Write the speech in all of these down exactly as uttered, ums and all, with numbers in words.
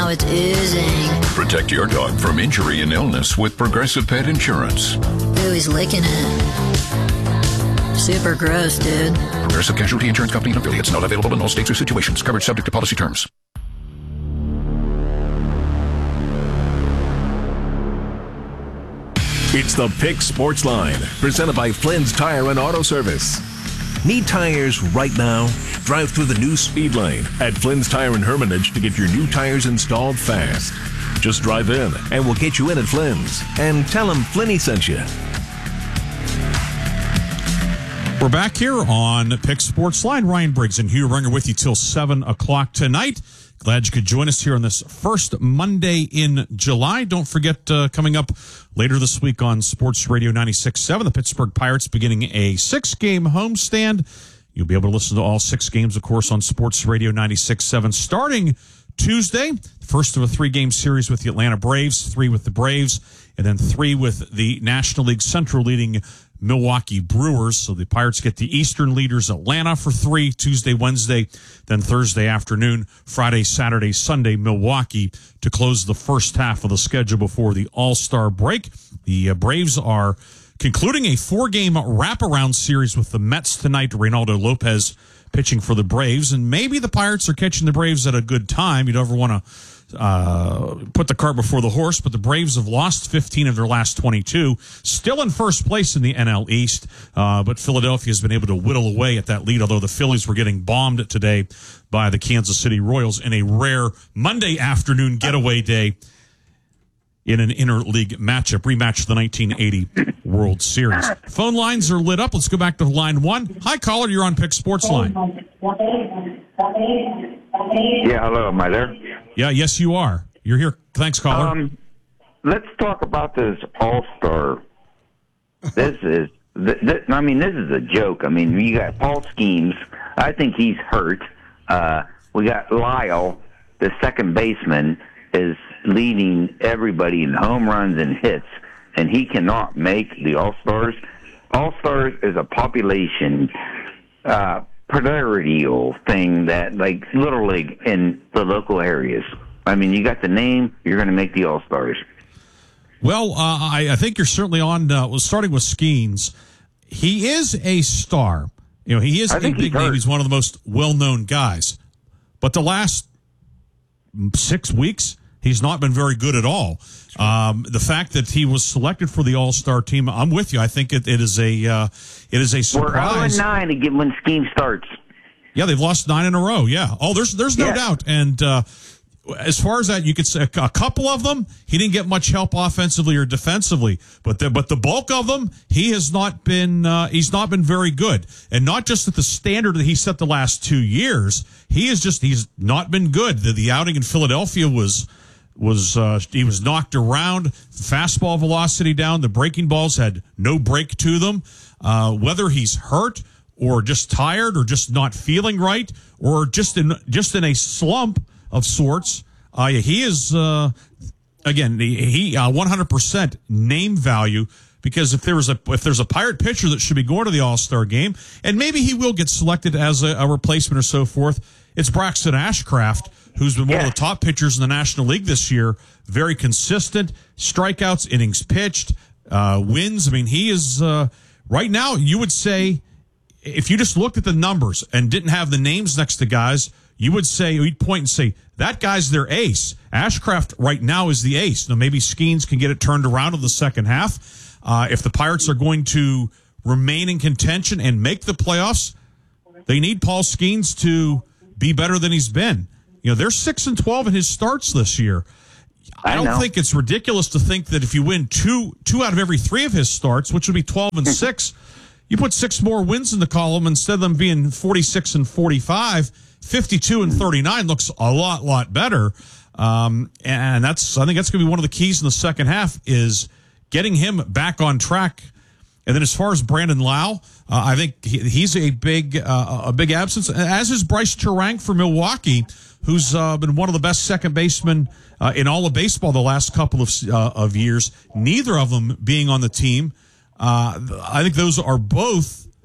it's oozing. Protect your dog from injury and illness with Progressive Pet Insurance. Ooh, he's licking it. Super gross, dude. Progressive Casualty Insurance Company and affiliates. Not available in all states or situations. Coverage subject to policy terms. It's the Pick Sports Line, presented by Flynn's Tire and Auto Service. Need tires right now? Drive through the new speed lane at Flynn's Tire and Hermitage to get your new tires installed fast. Just drive in and we'll get you in at Flynn's. And tell them Flinny sent you. We're back here on Pick Sports Line. Ryan Briggs and Hugh Ringer with you till seven o'clock tonight. Glad you could join us here on this first Monday in July. Don't forget, uh, coming up later this week on Sports Radio ninety-six point seven, the Pittsburgh Pirates beginning a six-game homestand. You'll be able to listen to all six games, of course, on Sports Radio ninety-six point seven starting Tuesday. First of a three-game series with the Atlanta Braves, three with the Braves, and then three with the National League Central leading Milwaukee Brewers. So the Pirates get the Eastern leaders Atlanta for three, Tuesday, Wednesday, then Thursday afternoon, Friday, Saturday, Sunday, Milwaukee to close the first half of the schedule before the All-Star break. The uh, Braves are concluding a four-game wraparound series with the Mets tonight. Reynaldo Lopez pitching for the Braves, and maybe the Pirates are catching the Braves at a good time. You don't ever want to uh put the cart before the horse, but the Braves have lost fifteen of their last twenty-two, still in first place in the N L East, uh but Philadelphia has been able to whittle away at that lead, although the Phillies were getting bombed today by the Kansas City Royals in a rare Monday afternoon getaway day in an interleague matchup, rematch of the nineteen eighty World Series. Phone lines are lit up. Let's go back to line one. Hi, caller, you're on Pick Sports Line. Yeah, hello, am I there? Yeah, yes, you are. You're here. Thanks, caller. Um, let's talk about this All-Star. This is, th- th- I mean, this is a joke. I mean, you got Paul Skeens. I think he's hurt. Uh, we got Lyle, the second baseman, is leading everybody in home runs and hits, and he cannot make the All-Stars. All-Stars is a population uh primordial thing that, like, Little League in the local areas. I mean, you got the name, you're going to make the All-Stars. Well, uh, I, I think you're certainly on, uh, well, starting with Skeens. He is a star. You know, he is I a think big he's name. hurt. He's one of the most well-known guys. But the last six weeks, he's not been very good at all. Um, the fact that he was selected for the All-Star team, I'm with you. I think it, it is a uh, it is a surprise. We're oh and nine again when Scheme starts. Yeah, they've lost nine in a row. Yeah. Oh, there's there's no Yeah. doubt. And uh, as far as that, you could say a couple of them, he didn't get much help offensively or defensively. But the, but the bulk of them, he has not been uh, he's not been very good. And not just at the standard that he set the last two years. He is just he's not been good. The, the outing in Philadelphia was. was uh, he was knocked around, fastball velocity down, the breaking balls had no break to them. Uh, whether he's hurt or just tired or just not feeling right or just in just in a slump of sorts, uh, he is uh, again he uh, one hundred percent name value. Because if there was a if there's a Pirate pitcher that should be going to the All-Star game, and maybe he will get selected as a, a replacement or so forth, it's Braxton Ashcraft, who's been one Yeah. of the top pitchers in the National League this year. Very consistent, strikeouts, innings pitched, uh, wins. I mean, he is uh, right now. You would say if you just looked at the numbers and didn't have the names next to guys, you would say you'd point and say that guy's their ace. Ashcraft right now is the ace. Now maybe Skeens can get it turned around in the second half. Uh, if the Pirates are going to remain in contention and make the playoffs, they need Paul Skeens to be better than he's been. You know, they're six and twelve in his starts this year. I, I don't know. think it's ridiculous to think that if you win two two out of every three of his starts, which would be twelve and six, you put six more wins in the column instead of them being forty-six and forty-five, fifty-two and thirty-nine looks a lot, lot better. Um, and that's, I think that's going to be one of the keys in the second half is getting him back on track. And then as far as Brandon Lau, uh, I think he, he's a big, uh, a big absence, as is Bryce Turang for Milwaukee, who's uh, been one of the best second basemen uh, in all of baseball the last couple of uh, of years. Neither of them being on the team. Uh, I think those are both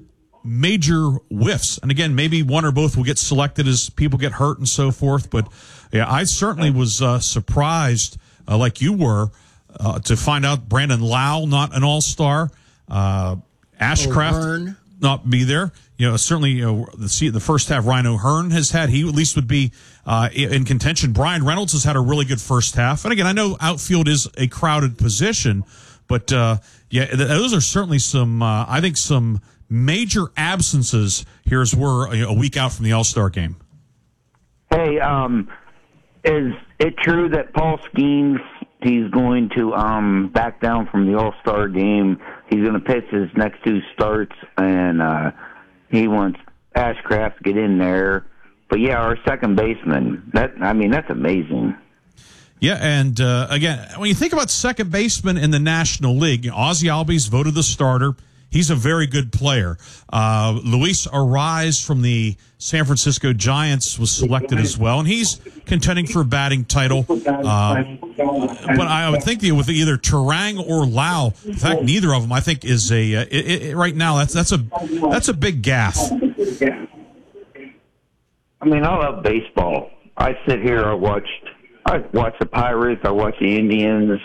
major whiffs. And again, maybe one or both will get selected as people get hurt and so forth. But yeah, I certainly was uh, surprised, uh, like you were, uh, to find out Brandon Lau not an All-Star, uh, Ashcraft O'Hearn. not be there. You know, certainly, you know, the the first half Ryan O'Hearn has had, he at least would be uh, in contention. Brian Reynolds has had a really good first half. And again, I know outfield is a crowded position, but uh, yeah, th- those are certainly some, uh, I think, some major absences here as we're you know, a week out from the All-Star game. Hey, um, is it true that Paul Skeens, he's going to um, back down from the All-Star game? He's going to pitch his next two starts, and uh, he wants Ashcraft to get in there. But, yeah, our second baseman, that I mean, that's amazing. Yeah, and uh, again, when you think about second baseman in the National League, you know, Ozzie Albies voted the starter. He's a very good player. Uh, Luis Arraez from the San Francisco Giants was selected as well, and he's contending for a batting title. Uh, but I would think that with either Turang or Lau, in fact, neither of them, I think, is a uh, it, it, right now. That's that's a that's a big gaffe. I mean, I love baseball. I sit here. I watched. I watch the Pirates. I watch the Indians.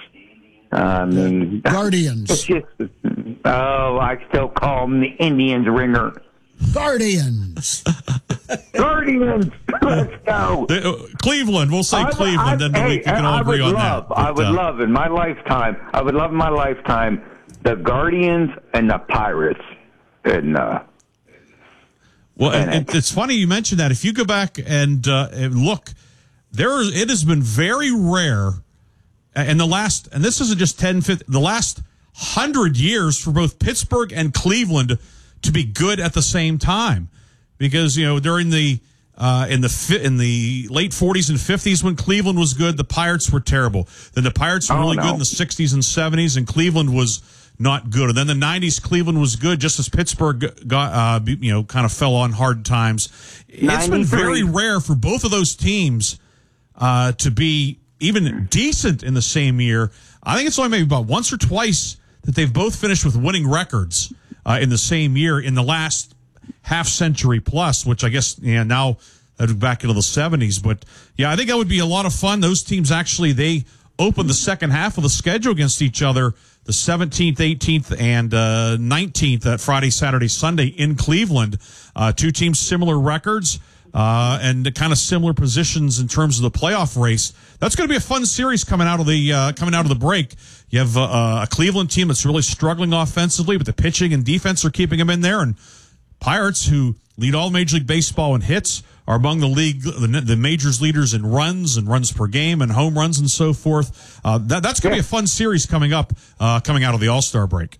Um, Guardians. It's just, oh, I still call them the Indians ringer. Guardians. Guardians. Let's go. The, uh, Cleveland. We'll say I, Cleveland, I, and hey, we can all I agree would on love, that. I But, would uh, love in my lifetime. I would love in my lifetime the Guardians and the Pirates. And uh, Well, and it, it's funny you mentioned that. If you go back and, uh, and look, there is, it has been very rare in the last, and this isn't just ten, fifty, the last hundred years for both Pittsburgh and Cleveland to be good at the same time. Because, you know, during the, uh, in the, in the late forties and fifties when Cleveland was good, the Pirates were terrible. Then the Pirates were Oh, really no. good in the sixties and seventies, and Cleveland was not good. And then the nineties, Cleveland was good, just as Pittsburgh got, uh, you know, kind of fell on hard times. It's been very rare for both of those teams uh, to be even decent in the same year. I think it's only maybe about once or twice that they've both finished with winning records uh, in the same year in the last half century plus, which I guess yeah, now that would back into the seventies. But yeah, I think that would be a lot of fun. Those teams actually, they open the second half of the schedule against each other the seventeenth, eighteenth, and uh, nineteenth, that Friday, Saturday, Sunday in Cleveland. Uh, two teams, similar records, uh, and kind of similar positions in terms of the playoff race. That's going to be a fun series coming out of the uh, coming out of the break. You have uh, a Cleveland team that's really struggling offensively, but the pitching and defense are keeping them in there. And Pirates, who lead all Major League Baseball in hits, are among the league, the, the majors leaders in runs and runs per game and home runs and so forth. Uh, that, that's going to be a fun series coming up, uh, coming out of the All-Star break.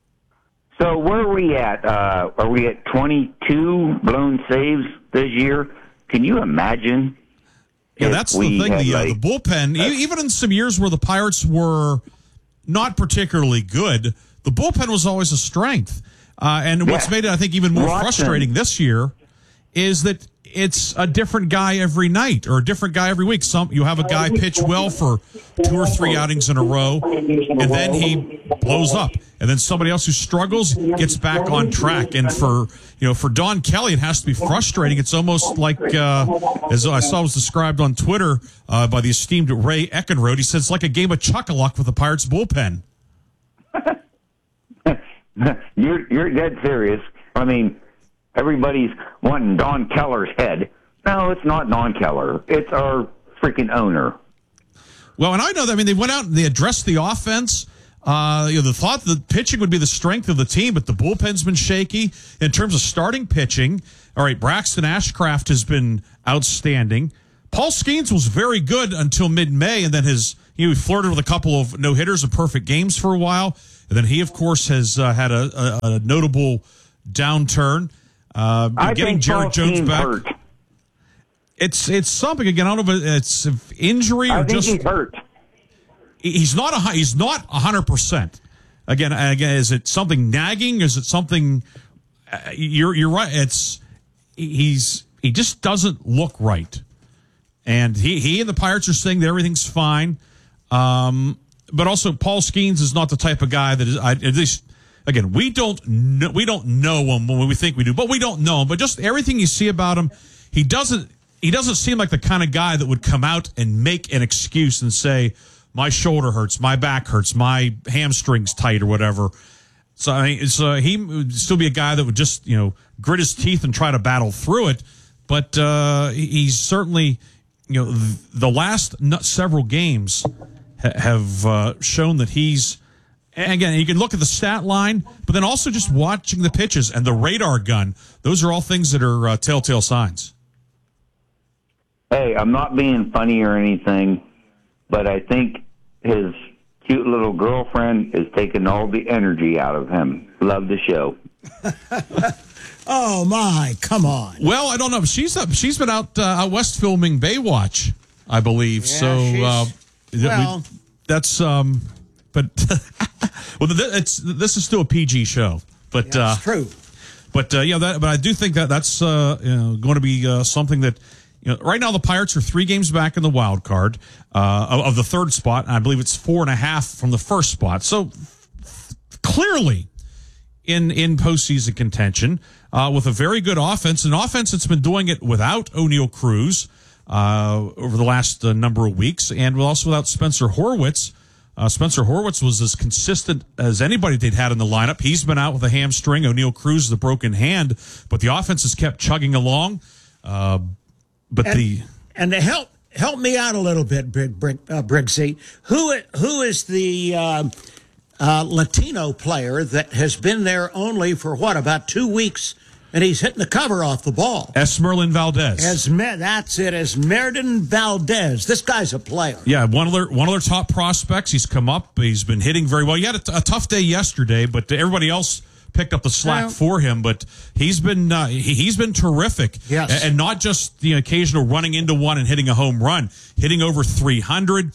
so where are we at? Uh, are we at twenty-two blown saves this year? Can you imagine? Yeah, if that's the we thing. had, The, uh, like- the bullpen, e- even in some years where the Pirates were not particularly good, the bullpen was always a strength. Uh, and what's Yeah. made it, I think, even more Watson. frustrating this year is that it's a different guy every night or a different guy every week. Some you have a guy pitch well for two or three outings in a row, and then he blows up, and then somebody else who struggles gets back on track. And for you know, for Don Kelly, it has to be frustrating. It's almost like, uh, as I saw was described on Twitter uh, by the esteemed Ray Eckenrode, he says it's like a game of chuck-a-luck with the Pirates bullpen. You're you're dead serious. I mean, everybody's wanting Don Keller's head. No, it's not Don Keller. It's our freaking owner. Well, and I know that. I mean, they went out and they addressed the offense. Uh, you know, the thought that pitching would be the strength of the team, but the bullpen's been shaky in terms of starting pitching. All right, Braxton Ashcraft has been outstanding. Paul Skeens was very good until mid-May, and then his you know, he flirted with a couple of no hitters and perfect games for a while, and then he, of course, has uh, had a, a, a notable downturn. Uh, I getting think Jared Paul Jones Skeens back. hurt. It's it's something again. I don't know if it's injury or I think just he's hurt. he's not a he's not a hundred percent. Again, again, is it something nagging? Is it something? Uh, you're you're right. It's he's he just doesn't look right, and he he and the Pirates are saying that everything's fine. Um, but also Paul Skeens is not the type of guy that is I, at least again, we don't know, we don't know him when we think we do, but we don't know him. But just everything you see about him, he doesn't he doesn't seem like the kind of guy that would come out and make an excuse and say, my shoulder hurts, my back hurts, my hamstring's tight or whatever. So I mean, it's, uh, he would still be a guy that would just, you know, grit his teeth and try to battle through it. But uh, he's certainly, you know, the last several games ha- have uh, shown that he's, and again, you can look at the stat line, but then also just watching the pitches and the radar gun. Those are all things that are uh, telltale signs. Hey, I'm not being funny or anything, but I think his cute little girlfriend is taking all the energy out of him. Love the show. Oh, my, come on. Well, I don't know. She's up, she's been out, uh, out west filming Baywatch, I believe. Yeah, so uh, well, we, that's, um, but, well, it's, this is still a P G show. But, yeah, uh, it's true. But, uh, yeah, that, but I do think that that's uh, you know, going to be uh, something that, you know, right now the Pirates are three games back in the wild card uh, of, of the third spot, and I believe it's four and a half from the first spot. So clearly in in postseason contention uh, with a very good offense, an offense that's been doing it without O'Neal Cruz uh, over the last uh, number of weeks, and also without Spencer Horwitz. Uh, Spencer Horwitz was as consistent as anybody they'd had in the lineup. He's been out with a hamstring. O'Neal Cruz, the broken hand, but the offense has kept chugging along. Uh, But and, the and to help help me out a little bit, Brig, Brig, uh, Briggsy, who who is the uh, uh, Latino player that has been there only for what, about two weeks, and he's hitting the cover off the ball? Esmeralin Valdez. Esmer, that's it, Esmeralin Valdez. This guy's a player. Yeah, one of their one of their top prospects. He's come up. He's been hitting very well. He had a, t- a tough day yesterday, but everybody else picked up the slack well, for him, but he's been uh, he, he's been terrific. Yes. And, and not just the occasional running into one and hitting a home run, hitting over three hundred,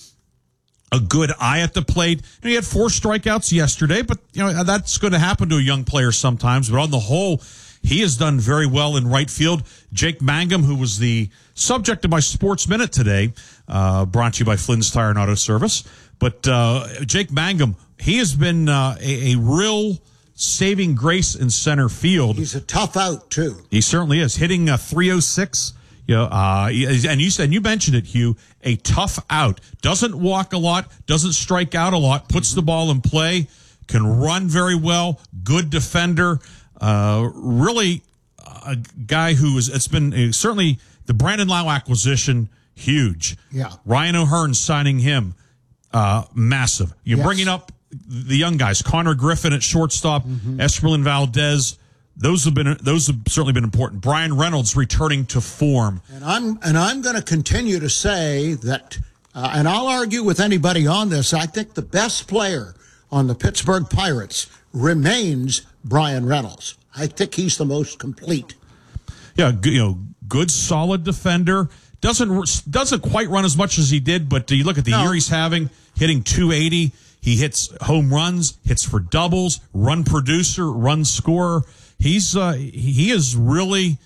a good eye at the plate. You know, he had four strikeouts yesterday, but you know that's going to happen to a young player sometimes. But on the whole, he has done very well in right field. Jake Mangum, who was the subject of my Sports Minute today, uh, brought to you by Flynn's Tire and Auto Service. But uh, Jake Mangum, he has been uh, a, a real saving grace in center field. He's a tough out, too. He certainly is. Hitting a three oh six. You know, uh, and you said, you mentioned it, Hugh, a tough out. Doesn't walk a lot, doesn't strike out a lot, puts the ball in play, can run very well, good defender. Uh, really a guy who is, it's been uh, certainly the Brandon Lau acquisition, huge. Yeah. Ryan O'Hearn signing him, uh, massive. You're Yes. bringing up the young guys, Connor Griffin at shortstop, mm-hmm. Esmeralin Valdez. Those have been those have certainly been important. Brian Reynolds returning to form, And I'm and I'm going to continue to say that, uh, and I'll argue with anybody on this. I think the best player on the Pittsburgh Pirates remains Brian Reynolds. I think he's the most complete. Yeah, good, you know, good solid defender. Doesn't doesn't quite run as much as he did, but you look at the No. year he's having, hitting two eighty. He hits home runs, hits for doubles, run producer, run scorer. He's uh, he is really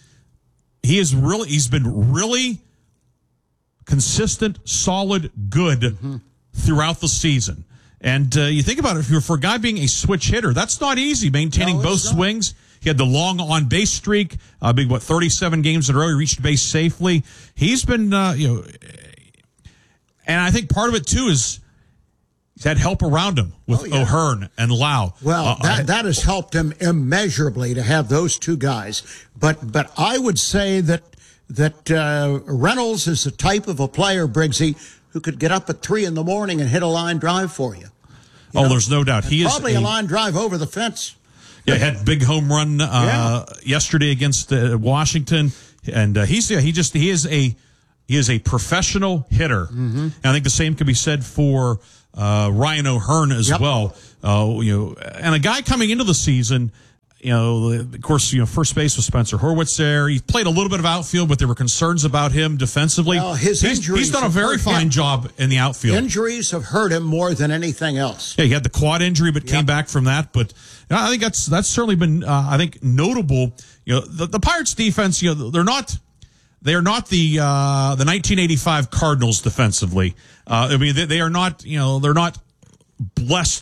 he is really he's been really consistent, solid, good mm-hmm. throughout the season. And uh, you think about it, if you're for a guy being a switch hitter, that's not easy. Maintaining No, both it's not. swings. He had the long on base streak, uh, big what thirty-seven games in a row. He reached base safely. He's been uh, you know, and I think part of it too is. He's had help around him with Oh, yeah. O'Hearn and Lau. Well, uh, that that has helped him immeasurably to have those two guys. But but I would say that that uh, Reynolds is the type of a player, Briggsy, who could get up at three in the morning and hit a line drive for you. You oh, know? there's no doubt. He is Probably a, a line drive over the fence. Yeah, he had big home run uh, yeah. yesterday against uh, Washington, and uh, he's yeah, he just he is a he is a professional hitter. Mm-hmm. And I think the same can be said for uh, Ryan O'Hearn as yep. well. Uh, you know, and a guy coming into the season. You know, of course, you know, first base was Spencer Horwitz there. He played a little bit of outfield, but there were concerns about him defensively. Well, his he's, injuries he's done a have very hurt fine him. job in the outfield. Injuries have hurt him more than anything else. Yeah, he had the quad injury, but Yep. came back from that. But you know, I think that's that's certainly been, uh, I think, notable. You know, the, the Pirates defense. You know, they're not they are not the uh, the nineteen eighty-five Cardinals defensively. Uh, I mean, they, they are not. You know, they're not blessed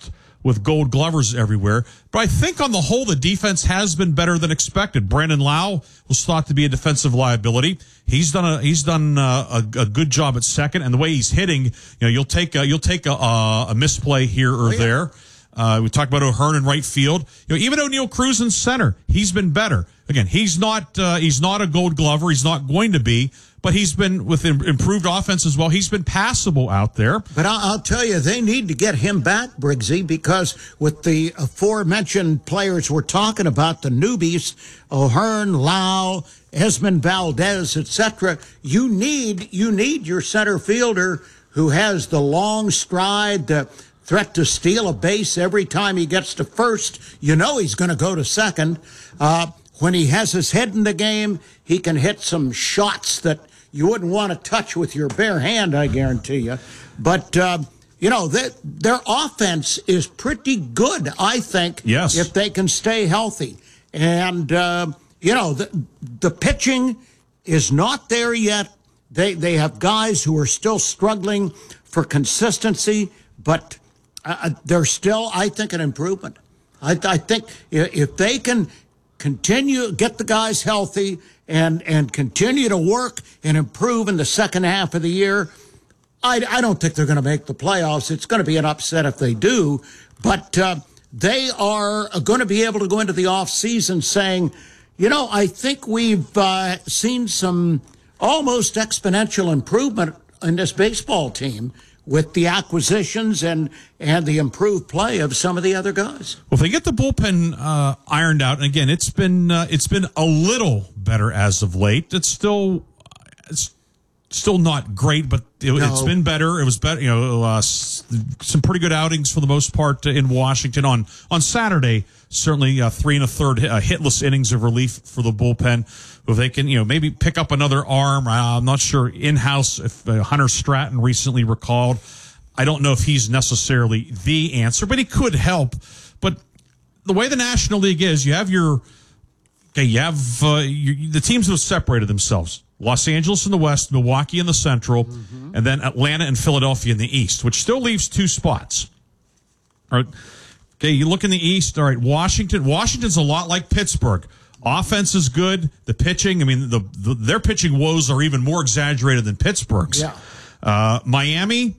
with Gold Glovers everywhere. But I think on the whole, the defense has been better than expected. Brandon Lau was thought to be a defensive liability. He's done a he's done a, a, a good job at second, and the way he's hitting, you know, you'll take a, you'll take a, a, a misplay here or oh, yeah. there. Uh, we talked about O'Hearn in right field. You know, even O'Neal Cruz in center, he's been better. Again, he's not uh, he's not a Gold Glover. He's not going to be, but he's been with improved offense as well. He's been passable out there. But I'll, I'll tell you, they need to get him back, Briggsy, because with the aforementioned players we're talking about, the newbies, O'Hearn, Lau, Esmond Valdez, et cetera, you need you need your center fielder who has the long stride, the threat to steal a base every time he gets to first. You know he's going to go to second. Uh, when he has his head in the game, he can hit some shots that you wouldn't want to touch with your bare hand, I guarantee you. But, uh, you know, they, their offense is pretty good, I think, yes, if they can stay healthy. And, uh, you know, the, the pitching is not there yet. They, they have guys who are still struggling for consistency, but Uh, there's still, I think, an improvement. I, I think if they can continue, get the guys healthy and, and continue to work and improve in the second half of the year, I, I don't think they're going to make the playoffs. It's going to be an upset if they do. But uh, they are going to be able to go into the offseason saying, you know, I think we've uh, seen some almost exponential improvement in this baseball team with the acquisitions and and the improved play of some of the other guys. Well, if they get the bullpen uh, ironed out, and again, it's been uh, it's been a little better as of late. It's still it's still not great, but it, No. it's been better. It was better, you know. Uh, some pretty good outings for the most part in Washington on on Saturday. Certainly, uh, three and a third uh, hitless innings of relief for the bullpen. If they can, you know, maybe pick up another arm. Uh, I'm not sure in-house if uh, Hunter Stratton recently recalled. I don't know if he's necessarily the answer, but he could help. But the way the National League is, you have your, okay, you have uh, you, the teams that have separated themselves. Los Angeles in the West, Milwaukee in the Central, mm-hmm. and then Atlanta and Philadelphia in the East, which still leaves two spots. All right. Okay, you look in the East. All right, Washington. Washington's a lot like Pittsburgh. Offense is good. The pitching, I mean, the, the their pitching woes are even more exaggerated than Pittsburgh's. Yeah. Uh, Miami,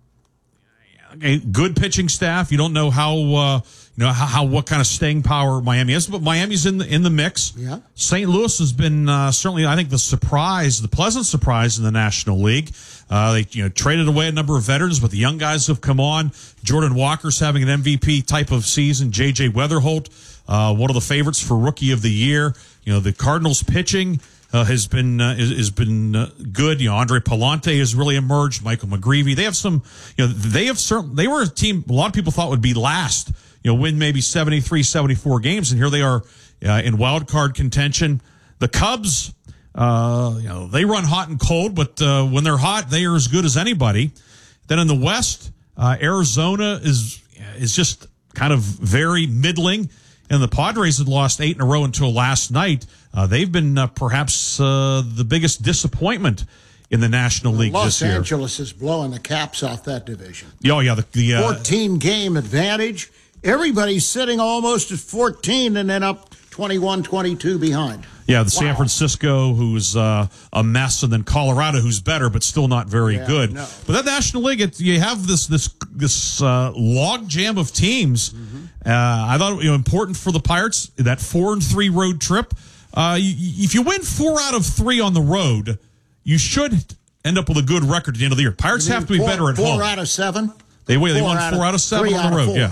okay, good pitching staff. You don't know how uh, you know how, how what kind of staying power Miami has, but Miami's in the in the mix. Yeah. Saint Louis has been uh, certainly, I think, the surprise, the pleasant surprise in the National League. Uh, they you know traded away a number of veterans, but the young guys have come on. Jordan Walker's having an M V P type of season. J J Weatherholt, uh, one of the favorites for Rookie of the Year. You know, the Cardinals pitching uh, has been uh, is, has been uh, good. You know, Andre Palante has really emerged. Michael McGreevy. They have some. You know, they have certain. They were a team a lot of people thought would be last. You know, win maybe seventy-three, seventy-four games, and here they are uh, in wild card contention. The Cubs. Uh, you know, they run hot and cold, but uh, when they're hot, they are as good as anybody. Then in the West, uh, Arizona is is just kind of very middling, and the Padres had lost eight in a row until last night. Uh, they've been uh, perhaps uh, the biggest disappointment in the National League Los this year. Los Angeles is blowing the caps off that division. Oh yeah, the, the uh, fourteen game advantage. Everybody's sitting almost at fourteen and then up twenty-one twenty-two behind. Yeah, the Wow. San Francisco, who's uh, a mess, and then Colorado, who's better but still not very Yeah, good. no. But that National League, it, you have this this this uh, log jam of teams. Mm-hmm. Uh, I thought you know important for the Pirates that four and three road trip. Uh, you, if you win four out of three on the road, you should end up with a good record at the end of the year. Pirates have to be four, better at four home. Four out of seven. They win. They Four won out four of- out of seven three on out the of road. four. Yeah.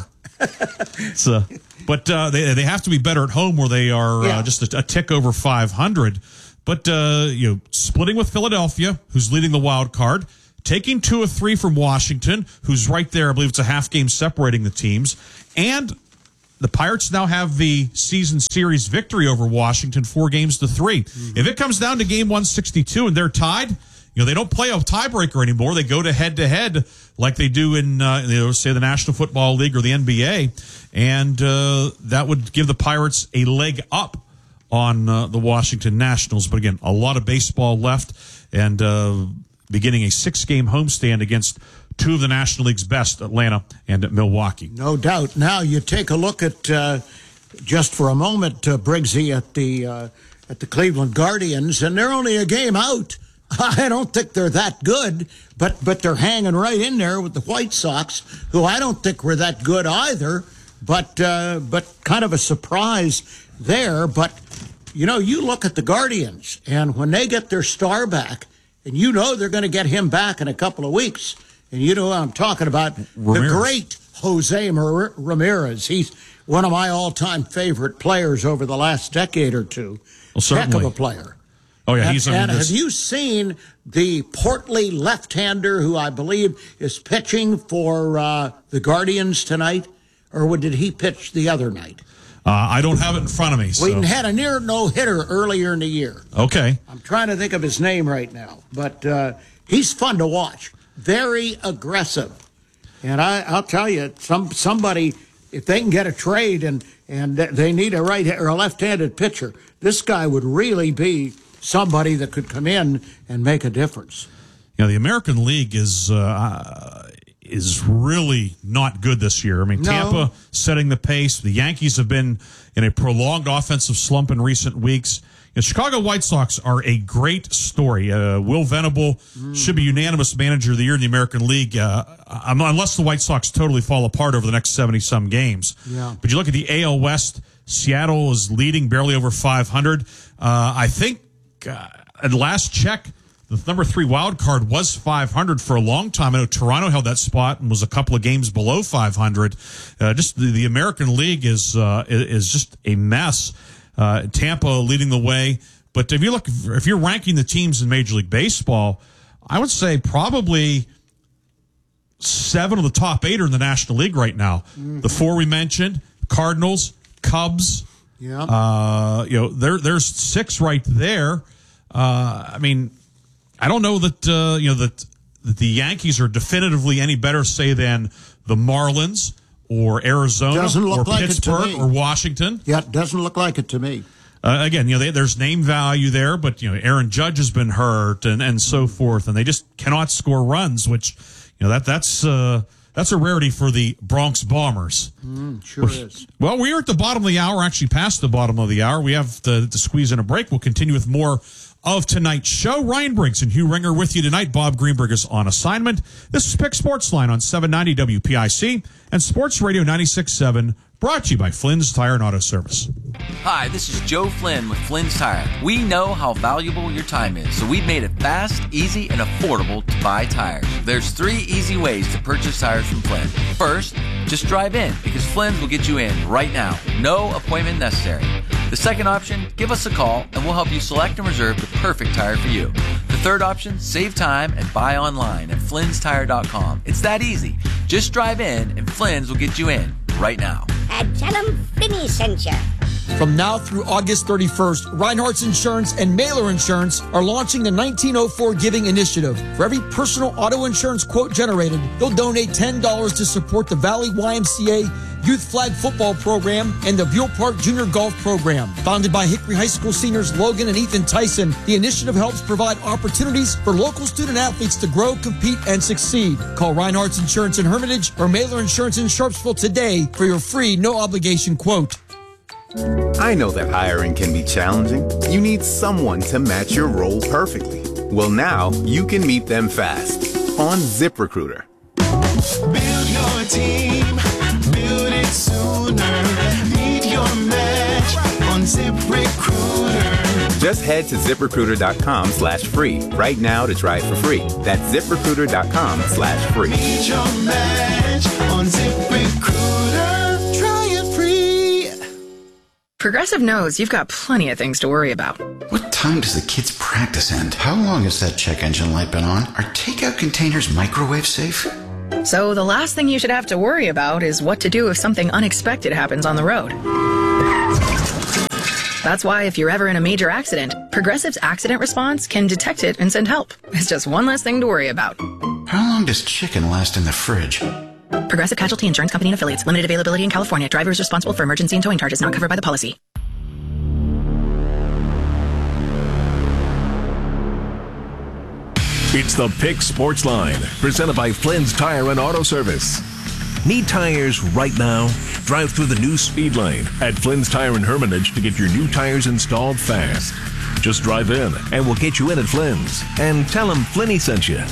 It's, uh, but uh, they they have to be better at home, where they are Yeah. uh, just a, a tick over five hundred. But uh, you know, splitting with Philadelphia, who's leading the wild card, taking two or three from Washington, who's right there. I believe it's a half game separating the teams, and the Pirates now have the season series victory over Washington, four games to three. Mm-hmm. If it comes down to game one sixty-two and they're tied, you know, they don't play a tiebreaker anymore. They go to head to head like they do in, uh, you know, say the National Football League or the N B A. And, uh, that would give the Pirates a leg up on, uh, the Washington Nationals. But again, a lot of baseball left, and, uh, beginning a six game homestand against two of the National League's best, Atlanta and Milwaukee. No doubt. Now you take a look at, uh, just for a moment, uh, Briggsy, at the uh, at the Cleveland Guardians, and they're only a game out. I don't think they're that good, but but they're hanging right in there with the White Sox, who I don't think were that good either. But uh, but kind of a surprise there. But you know, you look at the Guardians, and when they get their star back, and you know they're going to get him back in a couple of weeks, and you know I'm talking about Ramirez. The great Jose Mar- Ramirez. He's one of my all-time favorite players over the last decade or two. Well, Heck certainly. of a player. Oh, yeah. And, He's, I mean, and this- have you seen the portly left-hander who I believe is pitching for uh, the Guardians tonight? Or did he pitch the other night? Uh, I don't have it in front of me. So. We had a near no-hitter earlier in the year. Okay. I'm trying to think of his name right now. But uh, he's fun to watch. Very aggressive. And I, I'll tell you, some somebody, if they can get a trade and, and they need a right or a left-handed pitcher, this guy would really be somebody that could come in and make a difference. You know, the American League is uh, is really not good this year. I mean, No. Tampa setting the pace. The Yankees have been in a prolonged offensive slump in recent weeks. The Chicago White Sox are a great story. Uh, Will Venable mm. should be unanimous manager of the year in the American League, uh, unless the White Sox totally fall apart over the next seventy-some games. Yeah. But you look at the A L West, Seattle is leading barely over five hundred. Uh, I think uh, at last check, the number three wild card was five hundred for a long time. I know Toronto held that spot and was a couple of games below five hundred. Uh, just the, the American League is uh, is just a mess. Uh, Tampa leading the way, but if you look, if you're ranking the teams in Major League Baseball, I would say probably seven of the top eight are in the National League right now. Mm-hmm. The four we mentioned: Cardinals, Cubs. Yeah. Uh, you know, there there's six right there. Uh, I mean. I don't know that uh, you know that, that the Yankees are definitively any better, say, than the Marlins or Arizona Doesn't look or like it to Pittsburgh me. or Washington. Yeah, it doesn't look like it to me. Uh, again, you know, they, there's name value there, but you know, Aaron Judge has been hurt and, and so forth, and they just cannot score runs, which you know that that's uh, that's a rarity for the Bronx Bombers. Mm, sure Which, is. Well, we are at the bottom of the hour, actually past the bottom of the hour. We have to, to squeeze in a break. We'll continue with more of tonight's show. Ryan Briggs and Hugh Ringer with you tonight. Bob Greenberg is on assignment. This is Pick Sports Line on seven ninety W P I C and Sports Radio ninety-six point seven, brought to you by Flynn's Tire and Auto Service. Hi, this is Joe Flynn with Flynn's Tire. We know how valuable your time is, so we've made it fast, easy, and affordable to buy tires. There's three easy ways to purchase tires from Flynn. First, just drive in, because Flynn's will get you in right now. No appointment necessary. The second option, give us a call, and we'll help you select and reserve the perfect tire for you. The third option, save time and buy online at flynns tire dot com. It's that easy. Just drive in, and Flynn's will get you in right now. And tell them Finny sent you. From now through August thirty-first, Reinhardt's Insurance and Mailer Insurance are launching the nineteen oh four Giving Initiative. For every personal auto insurance quote generated, they'll donate ten dollars to support the Valley Y M C A Youth Flag Football Program and the Buell Park Junior Golf Program. Founded by Hickory High School seniors Logan and Ethan Tyson, the initiative helps provide opportunities for local student athletes to grow, compete, and succeed. Call Reinhardt's Insurance in Hermitage or Mailer Insurance in Sharpsville today for your free, no-obligation quote. I know that hiring can be challenging. You need someone to match your role perfectly. Well, now you can meet them fast on ZipRecruiter. Build your team, build it sooner. Meet your match on ZipRecruiter. Just head to ZipRecruiter.com slash free right now to try it for free. That's ZipRecruiter.com slash free. Meet your match on ZipRecruiter. Try it free. Progressive knows you've got plenty of things to worry about. What time does the kids' practice end? How long has that check engine light been on? Are takeout containers microwave safe? So the last thing you should have to worry about is what to do if something unexpected happens on the road. That's why if you're ever in a major accident, Progressive's accident response can detect it and send help. It's just one less thing to worry about. How long does chicken last in the fridge? Progressive Casualty Insurance Company and Affiliates. Limited availability in California. Driver is responsible for emergency and towing charges not covered by the policy. It's the Pick Sports Line, presented by Flynn's Tire and Auto Service. Need tires right now? Drive through the new speed lane at Flynn's Tire and Hermitage to get your new tires installed fast. Just drive in and we'll get you in at Flynn's. And tell them Flinny sent you.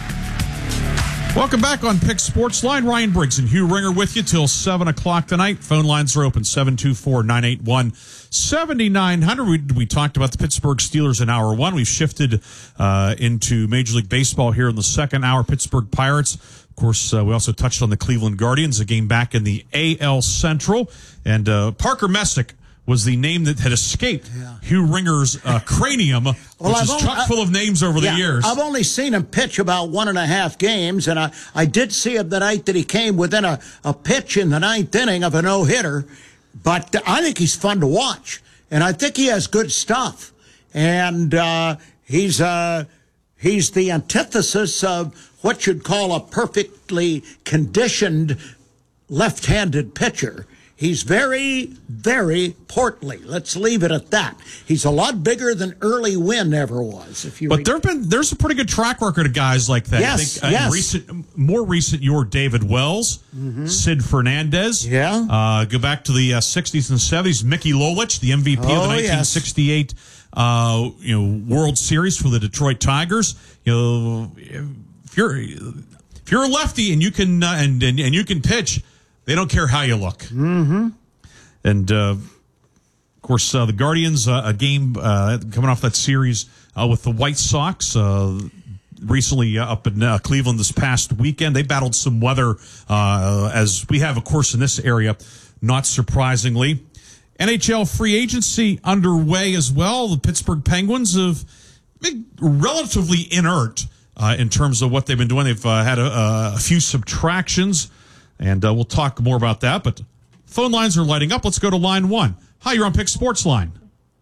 Welcome back on Pick Sports Line. Ryan Briggs and Hugh Ringer with you till seven o'clock tonight. Phone lines are open, seven two four, nine eight one, seven nine zero zero. We, we talked about the Pittsburgh Steelers in hour one. We've shifted uh, into Major League Baseball here in the second hour. Pittsburgh Pirates. Of course, uh, we also touched on the Cleveland Guardians, a game back in the A L Central. And uh, Parker Messick was the name that had escaped yeah. Hugh Ringer's uh, cranium, well, which I've is only, chock full of names over yeah, the years. I've only seen him pitch about one and a half games, and I, I did see him the night that he came within a, a pitch in the ninth inning of a no-hitter. But I think he's fun to watch, and I think he has good stuff. And uh, he's uh, he's the antithesis of what you'd call a perfectly conditioned left-handed pitcher. He's very, very portly. Let's leave it at that. He's a lot bigger than Early Wynn ever was. If you but there've been there's a pretty good track record of guys like that. Yes, I think, uh, yes. Recent, more recent, your David Wells, mm-hmm. Sid Fernandez. Yeah. Uh, go back to the uh, sixties and seventies. Mickey Lolich, the M V P oh, of the nineteen sixty-eight yes. uh, you know World Series for the Detroit Tigers. You know, if you're if you're a lefty and you can uh, and, and and you can pitch, they don't care how you look. Mm-hmm. And, uh, of course, uh, the Guardians, uh, a game uh, coming off that series uh, with the White Sox, uh, recently uh, up in uh, Cleveland this past weekend. They battled some weather, uh, as we have, of course, in this area, not surprisingly. N H L free agency underway as well. The Pittsburgh Penguins have been relatively inert uh, in terms of what they've been doing. They've uh, had a, a few subtractions. And uh, we'll talk more about that. But phone lines are lighting up. Let's go to line one. Hi, you're on Pick Sports Line.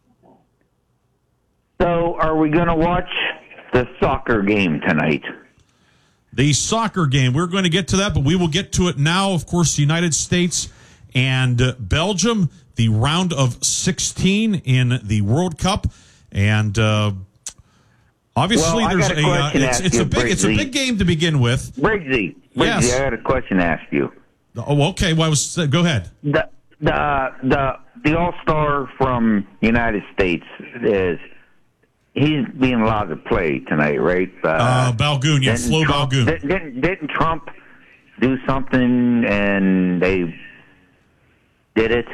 So are we going to watch the soccer game tonight? The soccer game. We're going to get to that, but we will get to it now. Of course, the United States and uh, Belgium, the round of sixteen in the World Cup. And uh, obviously well, there's a, a uh, it's, it's, you, a big, it's a big game to begin with. Briggsy. Briggsy, yes. I got a question to ask you. Oh, okay. Well, I was, uh, go ahead. The the the the All Star from United States is he's being allowed to play tonight, right? Uh, uh Balgoon, yeah, Flo Trump, Balgoon. Didn't didn't Trump do something and they did it?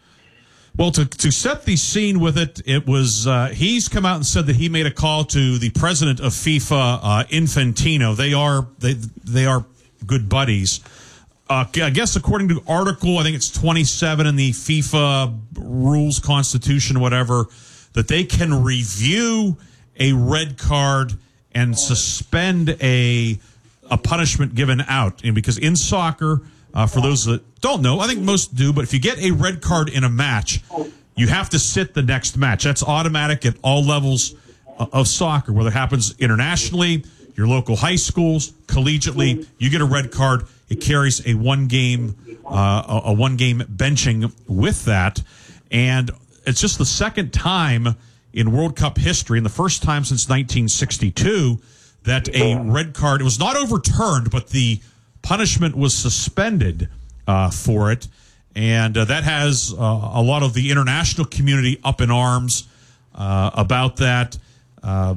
Well, to to set the scene with it, it was uh, he's come out and said that he made a call to the president of FIFA, uh, Infantino. They are they they are good buddies. Uh, I guess according to article, I think it's twenty-seven in the FIFA rules, constitution, whatever, that they can review a red card and suspend a a punishment given out. And because in soccer, uh, for those that don't know, I think most do, but if you get a red card in a match, you have to sit the next match. That's automatic at all levels of soccer, whether it happens internationally, your local high schools, collegiately, you get a red card. It carries a one game, uh, a one game benching with that. And it's just the second time in World Cup history, and the first time since nineteen sixty-two, that a red card, it was not overturned, but the punishment was suspended uh, for it. And uh, that has uh, a lot of the international community up in arms uh, about that. Uh,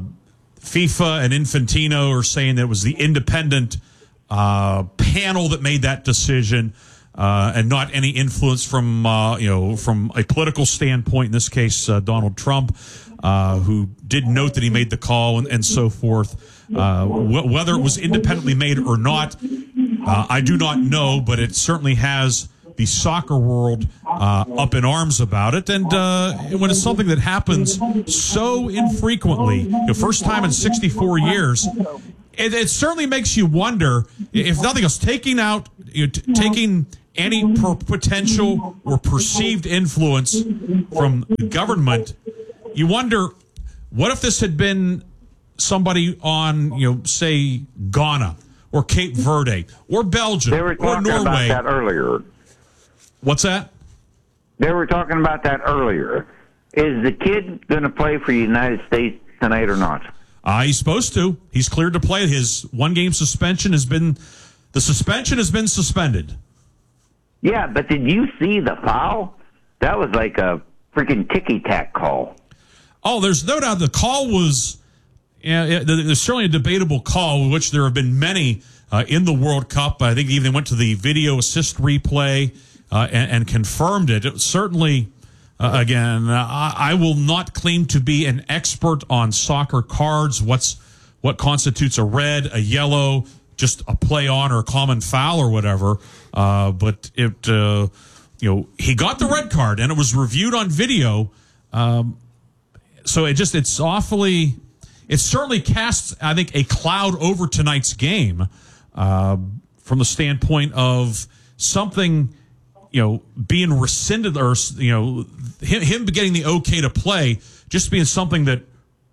FIFA and Infantino are saying that it was the independent uh, panel that made that decision, uh, and not any influence from, uh, you know, from a political standpoint, in this case, uh, Donald Trump, uh, who did note that he made the call and, and so forth. Uh, wh- whether it was independently made or not, uh, I do not know, but it certainly has the soccer world uh, up in arms about it. And uh, when it's something that happens so infrequently, the first time in sixty-four years, it, it certainly makes you wonder, if nothing else, taking out, you know, t- taking any per- potential or perceived influence from the government, you wonder, what if this had been somebody on, you know, say Ghana or Cape Verde or Belgium they were or talking Norway? About that earlier. What's that? They were talking about that earlier. Is the kid going to play for the United States tonight or not? Uh, he's supposed to. He's cleared to play. His one-game suspension has been the suspension has been suspended. Yeah, but did you see the foul? That was like a freaking ticky-tack call. Oh, there's no doubt the call was. Yeah, there's certainly a debatable call, which there have been many uh, in the World Cup. I think even went to the video assist replay uh, and, and confirmed it. It was certainly. Uh, again, uh, I will not claim to be an expert on soccer cards. What's what constitutes a red, a yellow, just a play on or a common foul or whatever. Uh, but it, uh, you know, he got the red card and it was reviewed on video. Um, so it just it's awfully. It certainly casts, I think, a cloud over tonight's game uh, from the standpoint of something. You know, being rescinded or, you know, him, him getting the okay to play just being something that,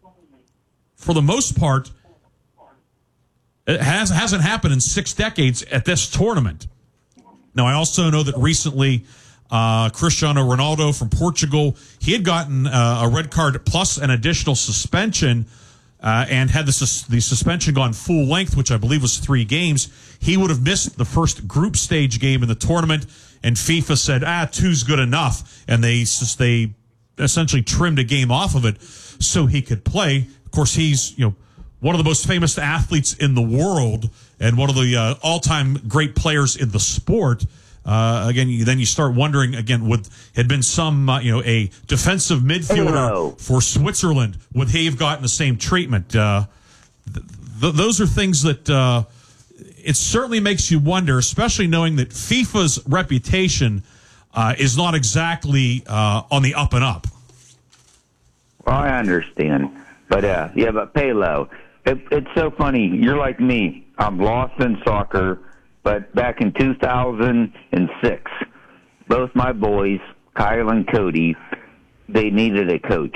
for the most part, it has, hasn't happened in six decades at this tournament. Now, I also know that recently uh, Cristiano Ronaldo from Portugal, he had gotten uh, a red card plus an additional suspension uh, and had the, sus- the suspension gone full length, which I believe was three games, he would have missed the first group stage game in the tournament. And FIFA said, ah, two's good enough. And they they essentially trimmed a game off of it so he could play. Of course, he's, you know, one of the most famous athletes in the world and one of the uh, all-time great players in the sport. Uh, again, you, then you start wondering, again, would had been some, uh, you know, a defensive midfielder Hello. for Switzerland, would he have gotten the same treatment? Uh, th- th- those are things that... Uh, It certainly makes you wonder, especially knowing that FIFA's reputation uh, is not exactly uh, on the up and up. Well, I understand. But, uh, yeah, but Palo, it, it's so funny. You're like me. I'm lost in soccer. But back in two thousand six, both my boys, Kyle and Cody, they needed a coach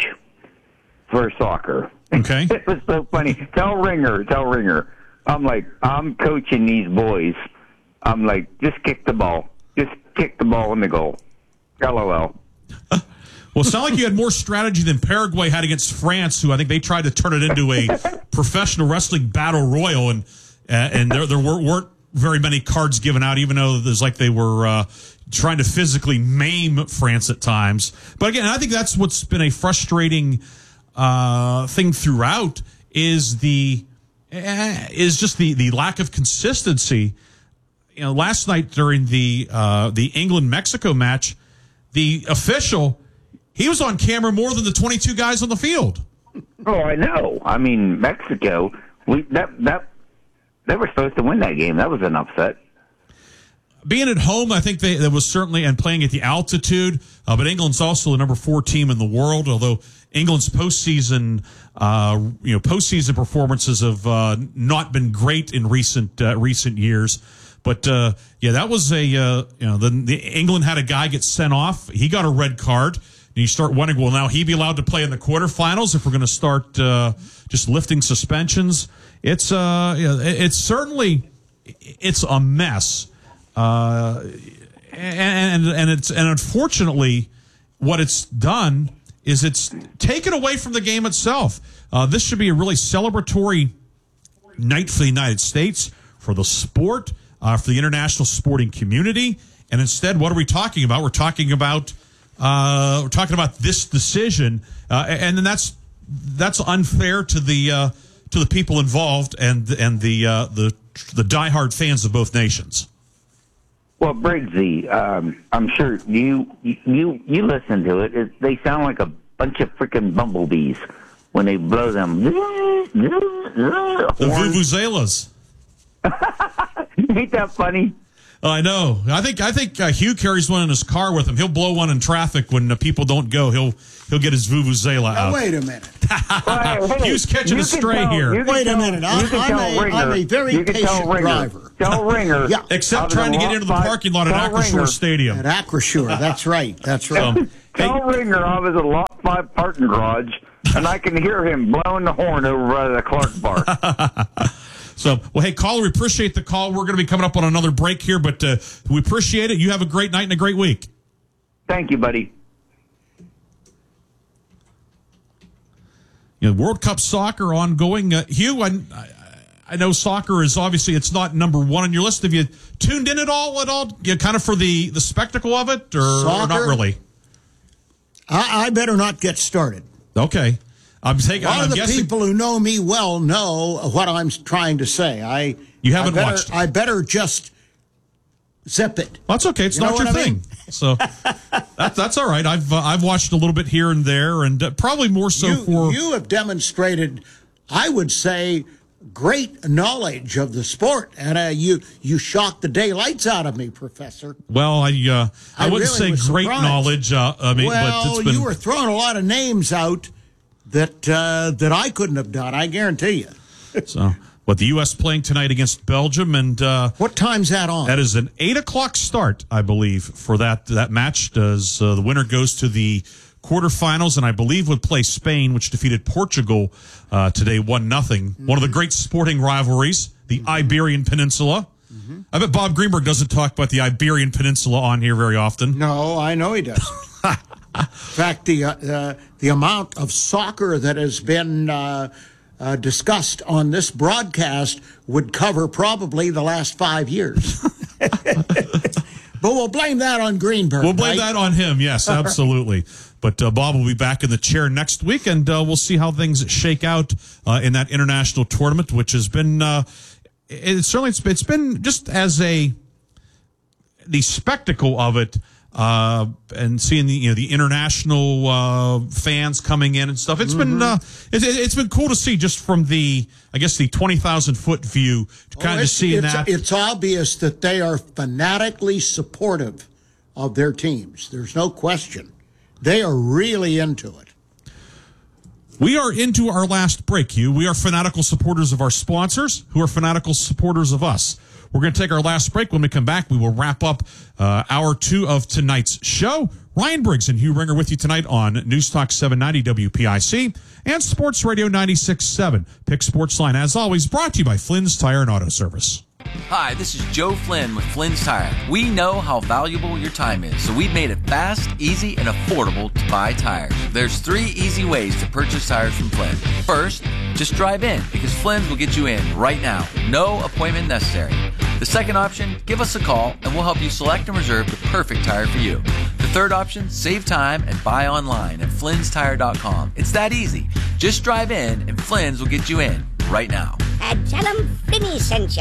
for soccer. Okay. It was so funny. Tell Ringer, tell Ringer. I'm like, I'm coaching these boys. I'm like, just kick the ball. Just kick the ball in the goal. LOL. Well, it's not like you had more strategy than Paraguay had against France, who I think they tried to turn it into a professional wrestling battle royal, and uh, and there there weren't, weren't very many cards given out, even though there's like they were uh, trying to physically maim France at times. But again, I think that's what's been a frustrating uh, thing throughout is the. is just the, the lack of consistency. You know, last night during the uh, the England-Mexico match, the official, he was on camera more than the twenty-two guys on the field. Oh, I know. I mean, Mexico, we that that they were supposed to win that game. That was an upset. Being at home, I think they that was certainly, and playing at the altitude, uh, but England's also the number four team in the world, although England's postseason, uh, you know, postseason performances have uh, not been great in recent uh, recent years. But uh, yeah, that was a uh, you know, the, the England had a guy get sent off. He got a red card. And you start wondering, will now he be allowed to play in the quarterfinals if we're going to start uh, just lifting suspensions? It's uh, yeah, it's certainly it's a mess. Uh, and and it's and unfortunately, what it's done is it's taken away from the game itself. Uh, this should be a really celebratory night for the United States, for the sport, uh, for the international sporting community. And instead, what are we talking about? We're talking about uh, we're talking about this decision, uh, and then that's that's unfair to the uh, to the people involved and and the uh, the the diehard fans of both nations. Well, Briggsy, um, I'm sure you you you listen to it. it. They sound like a bunch of freaking bumblebees when they blow them. The vuvuzelas. Ain't that funny? Uh, I know. I think I think uh, Hugh carries one in his car with him. He'll blow one in traffic when uh, people don't go. He'll he'll get his vuvuzela now, out. Wait a minute. well, hey, Hugh's catching a stray tell, here. Wait tell, a minute. I'm, I'm, a, Ringer, I'm a very patient Ringer, driver. Tell Ringer. Yeah. Except trying to get into the parking lot at Acrisure Stadium. At Acrisure, that's right. That's right. Um, Tell hey, Ringer I was at a lot five parking garage, and I can hear him blowing the horn over by the Clark bar. So, well, hey, caller, we appreciate the call. We're going to be coming up on another break here, but uh, we appreciate it. You have a great night and a great week. Thank you, buddy. you know, World Cup soccer ongoing. Uh, Hugh, I, I know soccer is obviously it's not number one on your list. Have you tuned in at all? At all, you know, kind of for the, the spectacle of it, or, or not really? I, I better not get started. Okay, I'm taking. A lot I'm of the guessing, people who know me well know what I'm trying to say. I you haven't I better, watched. I better just zip it. Well, that's okay. It's you not your I thing. Mean? So that, that's all right. I've uh, I've watched a little bit here and there, and uh, probably more so you, for you have demonstrated, I would say, great knowledge of the sport, and uh, you you shocked the daylights out of me, Professor. Well, I uh, I, I wouldn't really say great surprised. knowledge. Uh, I mean, well, but it's been, you were throwing a lot of names out that uh, that I couldn't have done. I guarantee you. So, but the U S playing tonight against Belgium, and uh, what time's that on? That is an eight o'clock start, I believe, for that that match. Does uh, the winner goes to the quarterfinals, and I believe would play Spain, which defeated Portugal uh, today, one nothing. Mm-hmm. One of the great sporting rivalries, the mm-hmm. Iberian Peninsula. Mm-hmm. I bet Bob Greenberg doesn't talk about the Iberian Peninsula on here very often. No, I know he doesn't. In fact, the uh, uh, the amount of soccer that has been uh, uh, discussed on this broadcast would cover probably the last five years. But we'll blame that on Greenberg. We'll blame right? that on him. Yes, absolutely. But uh, Bob will be back in the chair next week, and uh, we'll see how things shake out uh, in that international tournament, which has been uh, it, certainly it's, it's been just as a the spectacle of it. Uh, and seeing the, you know, the international, uh, fans coming in and stuff. It's mm-hmm. been, uh, it, it's been cool to see just from the, I guess the twenty thousand foot view to kind oh, of see it's, that. It's obvious that they are fanatically supportive of their teams. There's no question. They are really into it. We are into our last break, Hugh. We are fanatical supporters of our sponsors who are fanatical supporters of us. We're going to take our last break. When we come back, we will wrap up uh, hour two of tonight's show. Ryan Briggs and Hugh Ringer with you tonight on News Talk seven ninety W P I C and Sports Radio ninety-six point seven. Pick Sports Line, as always, brought to you by Flynn's Tire and Auto Service. Hi, this is Joe Flynn with Flynn's Tire. We know how valuable your time is, so we've made it fast, easy, and affordable to buy tires. There's three easy ways to purchase tires from Flynn. First, just drive in, because Flynn's will get you in right now. No appointment necessary. The second option, give us a call, and we'll help you select and reserve the perfect tire for you. The third option, save time and buy online at flynns tire dot com. It's that easy. Just drive in, and Flynn's will get you in right now. And tell them Finney sent you.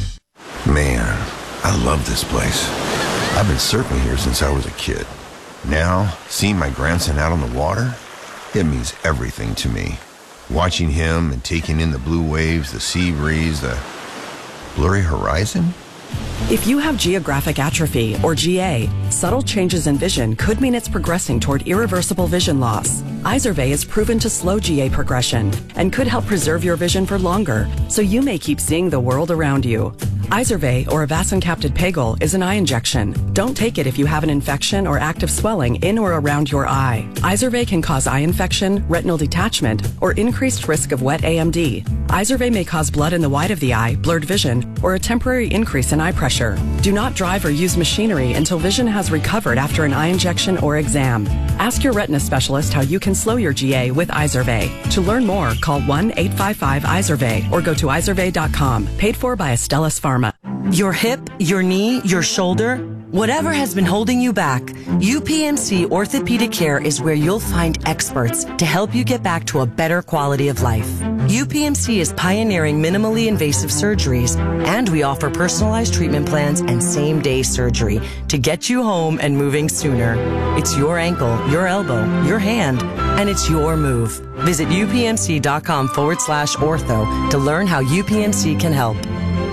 Man, I love this place. I've been surfing here since I was a kid. Now, seeing my grandson out on the water, it means everything to me. Watching him and taking in the blue waves, the sea breeze, the blurry horizon. If you have geographic atrophy, or G A, subtle changes in vision could mean it's progressing toward irreversible vision loss. Izervay is proven to slow G A progression and could help preserve your vision for longer, so you may keep seeing the world around you. Izervay, or avacincaptad pegol, is an eye injection. Don't take it if you have an infection or active swelling in or around your eye. Izervay can cause eye infection, retinal detachment, or increased risk of wet A M D. Izervay may cause blood in the white of the eye, blurred vision, or a temporary increase in eye pressure. Do not drive or use machinery until vision has recovered after an eye injection or exam. Ask your retina specialist how you can slow your G A with Izervay. To learn more, call one eight five five Izervay or go to izervay dot com. Paid for by Astellas Pharma. Your hip, your knee, your shoulder, whatever has been holding you back, U P M C Orthopedic Care is where you'll find experts to help you get back to a better quality of life. U P M C is pioneering minimally invasive surgeries, and we offer personalized treatment plans and same-day surgery to get you home and moving sooner. It's your ankle, your elbow, your hand, and it's your move. Visit upmc.com forward slash ortho to learn how U P M C can help.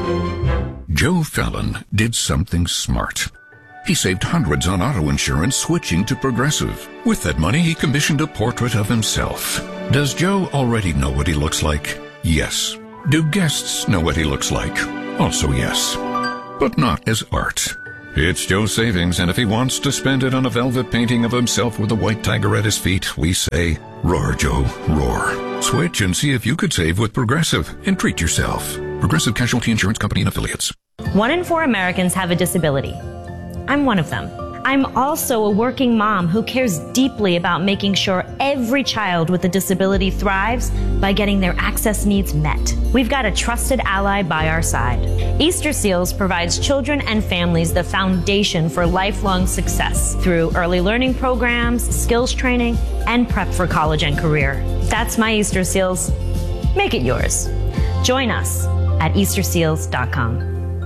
Joe Fallon did something smart. He saved hundreds on auto insurance switching to Progressive. With that money, he commissioned a portrait of himself. Does Joe already know what he looks like? Yes. Do guests know what he looks like? Also yes. But not as art. It's Joe's savings, and if he wants to spend it on a velvet painting of himself with a white tiger at his feet, we say, roar, Joe, roar. Switch and see if you could save with Progressive and treat yourself. Progressive Casualty Insurance Company and Affiliates. One in four Americans have a disability. I'm one of them. I'm also a working mom who cares deeply about making sure every child with a disability thrives by getting their access needs met. We've got a trusted ally by our side. Easter Seals provides children and families the foundation for lifelong success through early learning programs, skills training, and prep for college and career. That's my Easter Seals. Make it yours. Join us at easter seals dot com.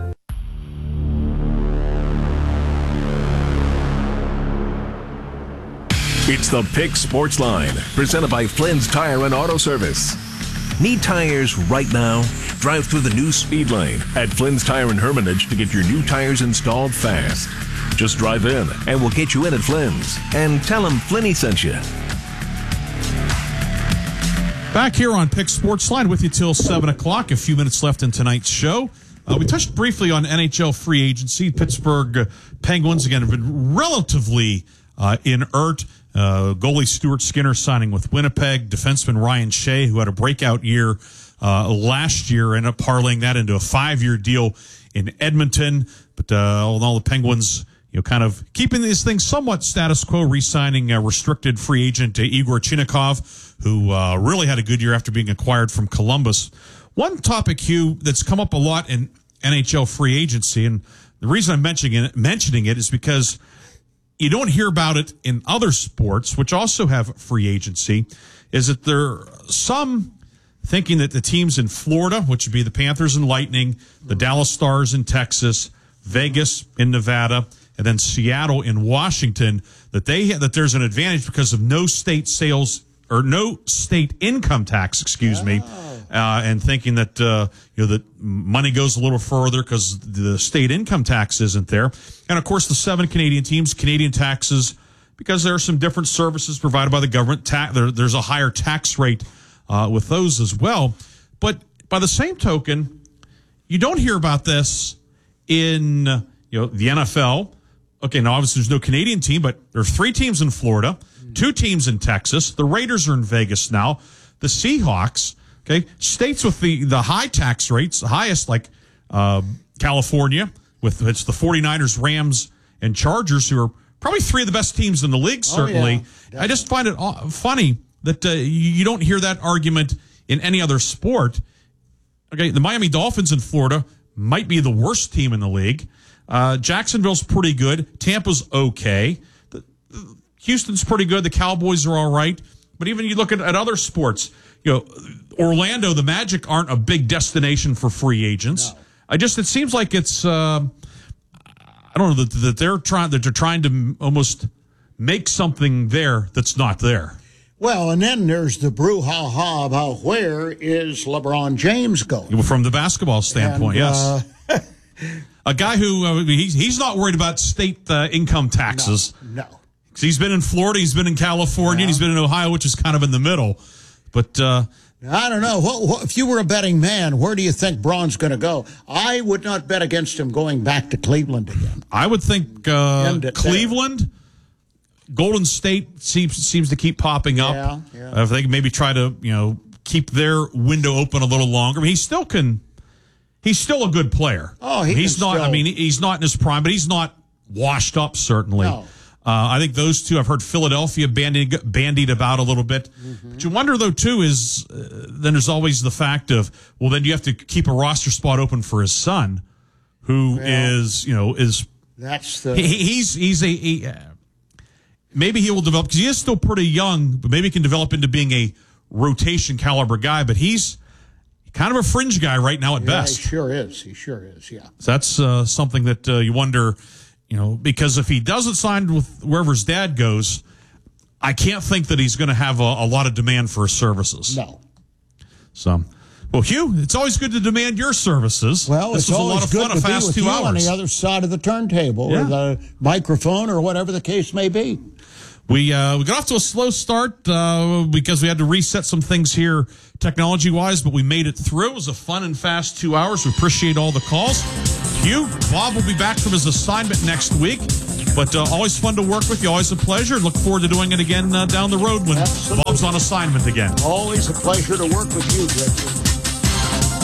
It's the Pick Sports Line, presented by Flynn's Tire and Auto Service. Need tires right now? Drive through the new speed lane at Flynn's Tire and Hermitage to get your new tires installed fast. Just drive in and we'll get you in at Flynn's. And tell them Flinny sent you. Back here on Pick Sports Line with you till seven o'clock. A few minutes left in tonight's show. Uh, we touched briefly on N H L free agency. Pittsburgh Penguins, again, have been relatively uh, inert. Uh, goalie Stuart Skinner signing with Winnipeg. Defenseman Ryan Shea, who had a breakout year uh, last year, ended up parlaying that into a five-year deal in Edmonton. But uh, all in all, the Penguins, you know, kind of keeping these things somewhat status quo, re-signing a restricted free agent uh, Igor Chinnikov, who uh, really had a good year after being acquired from Columbus. One topic, Hugh, that's come up a lot in N H L free agency, and the reason I'm mentioning it, mentioning it is because you don't hear about it in other sports, which also have free agency, is that there are some thinking that the teams in Florida, which would be the Panthers and Lightning, the Dallas Stars in Texas, Vegas in Nevada, and then Seattle in Washington, that they that there's an advantage because of no state sales or no state income tax, excuse me, uh, and thinking that uh, you know that money goes a little further because the state income tax isn't there. And of course, the seven Canadian teams, Canadian taxes, because there are some different services provided by the government. Ta- there, there's a higher tax rate uh, with those as well. But by the same token, you don't hear about this in you know the N F L. Okay, now obviously there's no Canadian team, but there are three teams in Florida, two teams in Texas. The Raiders are in Vegas now. The Seahawks, okay, states with the, the high tax rates, the highest, like uh, California, with it's the 49ers, Rams, and Chargers, who are probably three of the best teams in the league, certainly. Oh, yeah, I just find it funny that uh, you don't hear that argument in any other sport. Okay, the Miami Dolphins in Florida might be the worst team in the league. Uh, Jacksonville's pretty good. Tampa's okay. The, the, Houston's pretty good. The Cowboys are all right. But even you look at, at other sports, you know, Orlando, the Magic aren't a big destination for free agents. No. I just, it seems like it's, uh, I don't know, that, that they're trying, that they're trying to almost make something there that's not there. Well, and then there's the brouhaha about where is LeBron James going? From the basketball standpoint, and, yes. Uh, A guy who, uh, he's, he's not worried about state uh, income taxes. No. no. He's been in Florida, he's been in California, yeah. and he's been in Ohio, which is kind of in the middle. But uh, I don't know. What, what, if you were a betting man, where do you think Braun's going to go? I would not bet against him going back to Cleveland again. I would think uh, Cleveland, there. Golden State seems seems to keep popping up. Yeah, yeah. If they can maybe try to, you know, keep their window open a little longer. I mean, he still can. He's still a good player. Oh, he he's can not. Still... I mean, he's not in his prime, but he's not washed up. Certainly. No. Uh, I think those two, I've heard Philadelphia bandied, bandied about a little bit. Mm-hmm. What you wonder, though, too, is uh, then there's always the fact of, well, then you have to keep a roster spot open for his son, who well, is, you know, is. That's the. He, he's he's a. He, uh, maybe he will develop, because he is still pretty young, but maybe he can develop into being a rotation caliber guy, but he's kind of a fringe guy right now at yeah, best. He sure is. He sure is, yeah. So that's uh, something that uh, you wonder. You know, because if he doesn't sign with wherever his dad goes, I can't think that he's going to have a, a lot of demand for his services. No. So, well, Hugh, it's always good to demand your services. Well, this it's was always a lot of good fun, to a be fast with two you hours on the other side of the turntable, yeah. or the microphone, or whatever the case may be. We uh, we got off to a slow start uh, because we had to reset some things here technology-wise, but we made it through. It was a fun and fast two hours. We appreciate all the calls. Hugh, Bob will be back from his assignment next week, but uh, always fun to work with you. Always a pleasure. Look forward to doing it again uh, down the road when Absolutely. Bob's on assignment again. Always a pleasure to work with you, Richard.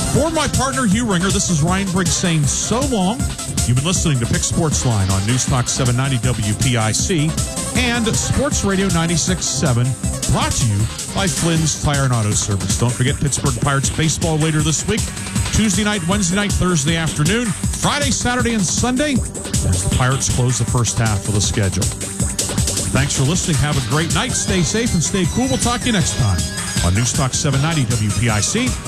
For my partner, Hugh Ringer, this is Ryan Briggs saying so long. You've been listening to Pick Sports Line on News Talk seven ninety W P I C and Sports Radio ninety-six point seven, brought to you by Flynn's Tire and Auto Service. Don't forget Pittsburgh Pirates baseball later this week. Tuesday night, Wednesday night, Thursday afternoon, Friday, Saturday, and Sunday as the Pirates close the first half of the schedule. Thanks for listening. Have a great night. Stay safe and stay cool. We'll talk to you next time on News Talk seven ninety W P I C.